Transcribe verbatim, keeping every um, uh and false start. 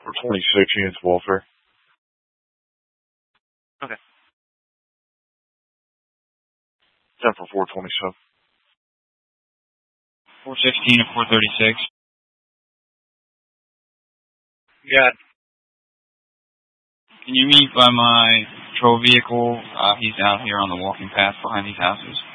four twenty-six units welfare. Okay. ten for four twenty-seven. four sixteen to four thirty-six. Got it. Can you meet by my patrol vehicle? Uh, he's out here on the walking path behind these houses.